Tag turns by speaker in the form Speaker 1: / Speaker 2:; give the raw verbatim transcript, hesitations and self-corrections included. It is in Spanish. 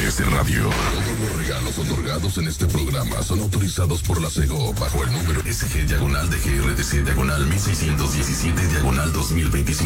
Speaker 1: G C Radio. Todos los regalos otorgados en este programa son autorizados por la SEGO bajo el número S G diagonal de G R T C diagonal mil seiscientos diecisiete diagonal dos mil veinticinco.